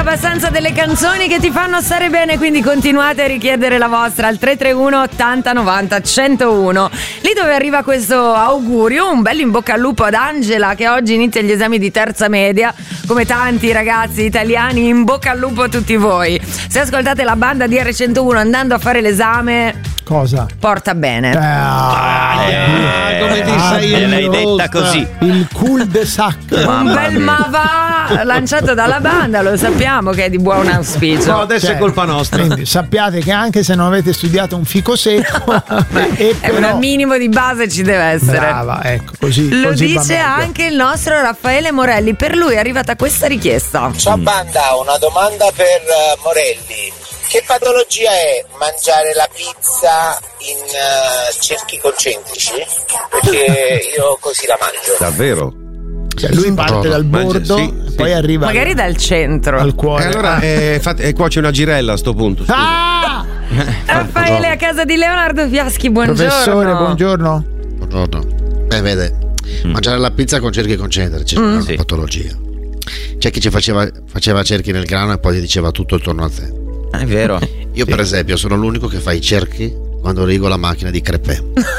abbastanza delle canzoni che ti fanno stare bene, quindi continuate a richiedere la vostra al 331 80 90 101. Lì dove arriva questo augurio, un bel in bocca al lupo ad Angela che oggi inizia gli esami di terza media, come tanti ragazzi italiani, in bocca al lupo a tutti voi. Se ascoltate la banda di R101 andando a fare l'esame, cosa? Porta bene. Come ti sei l'hai detta così. Il cul-de-sac. Un bel ma va lanciato dalla banda, lo sappiamo che è di buon auspicio. No, adesso è colpa nostra. Quindi sappiate che anche se non avete studiato un fico secco, è un minimo di base ci deve essere. Brava, ecco, così. Lo così dice anche il nostro Raffaele Morelli. Per lui è arrivata questa richiesta. Ciao banda, una domanda per Morelli. Che patologia è mangiare la pizza in cerchi concentrici? Perché io così la mangio. Davvero? Cioè lui parte dal bordo, poi arriva magari dal centro al cuore. E allora cuoce una girella a sto punto. Raffaele a casa di Leonardo Fiaschi, buongiorno. Professore, buongiorno. Buongiorno. Vede, mangiare la pizza con cerchi concentrici è una patologia. C'è chi ci faceva cerchi nel grano e poi gli diceva tutto attorno a te. È vero. Io per esempio sono l'unico che fa i cerchi quando rigo la macchina di crepè.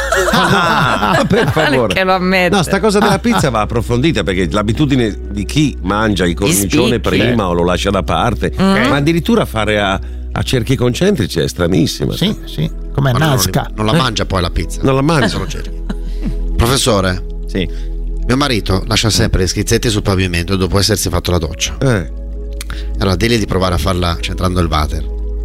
Per favore. Che lo ammette. No, sta cosa della pizza va approfondita, perché l'abitudine di chi mangia il cornicione prima o lo lascia da parte, ma addirittura fare a cerchi concentrici è stranissima. Sì, come Ma Nazca. non la mangia poi la pizza. Non la mangia. Solo cerchi. Professore, sì. Mio marito lascia sempre gli schizzetti sul pavimento dopo essersi fatto la doccia. Allora digli di provare a farla centrando il water.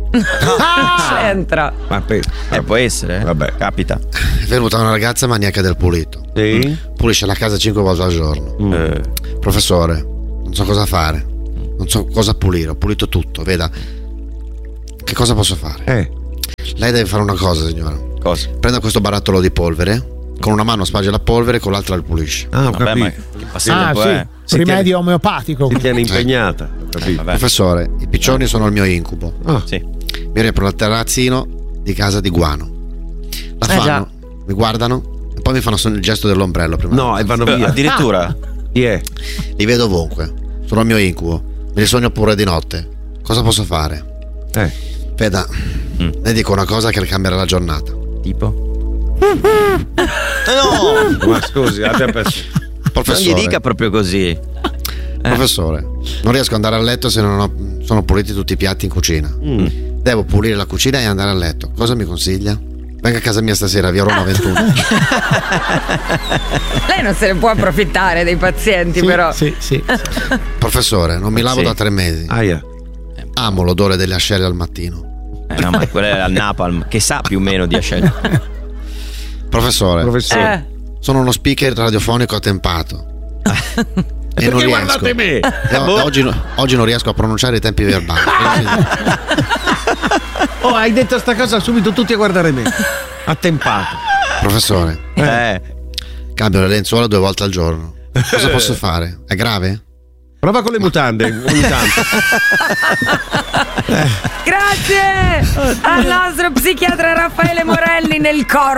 C'entra. Ma può essere, vabbè, capita. È venuta una ragazza maniaca del pulito. Sì? Pulisce la casa 5 volte al giorno. Professore, non so cosa fare, non so cosa pulire, ho pulito tutto, veda. Che cosa posso fare? Lei deve fare una cosa, signora. Cosa? Prenda questo barattolo di polvere, con una mano sparge la polvere e con l'altra la pulisce. Ho Vabbè, ma che passatempo è? Rimedio omeopatico. Si tiene impegnata. Professore, i piccioni sono il mio incubo. Sì. Mi riempiono il terrazzino di casa di guano. La fanno, mi guardano e poi mi fanno il gesto dell'ombrello prima. No, e vanno via. Addirittura? Li vedo ovunque. Sono il mio incubo. Me li sogno pure di notte. Cosa posso fare? Veda, le dico una cosa che le cambierà la giornata. Tipo? No! Ma scusi, abbia perso. Professore, non gli dica proprio così. Professore, non riesco ad andare a letto se non sono puliti tutti i piatti in cucina. Devo pulire la cucina e andare a letto. Cosa mi consiglia? Venga a casa mia stasera, via Roma 21. Lei non se ne può approfittare dei pazienti, però. Sì. Professore, non mi lavo da 3 mesi. Amo l'odore delle ascelle al mattino. No, ma quello è al napalm, che sa più o meno di ascelle. Professore. Sono uno speaker radiofonico attempato. E non riesco. Guardate me. Oggi non riesco a pronunciare i tempi verbali. Hai detto sta cosa subito tutti a guardare me. Attempato. Professore, cambio le lenzuola 2 volte al giorno. Cosa posso fare? È grave? Prova con le mutande ogni tanto. Grazie al nostro psichiatra Raffaele Morelli nel corpo